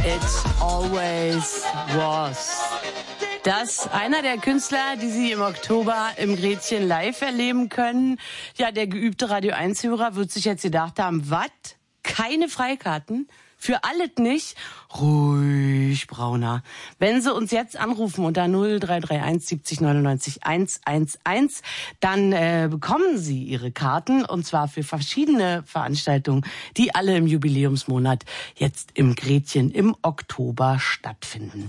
It always was. Das einer der Künstler, die Sie im Oktober im Gretchen live erleben können. Ja, der geübte Radio 1-Hörer wird sich jetzt gedacht haben, was? Keine Freikarten? Für alles nicht? Ruhig, Brauner. Wenn Sie uns jetzt anrufen unter 0331 70 99 111, dann bekommen Sie Ihre Karten, und zwar für verschiedene Veranstaltungen, die alle im Jubiläumsmonat jetzt im Gretchen im Oktober stattfinden.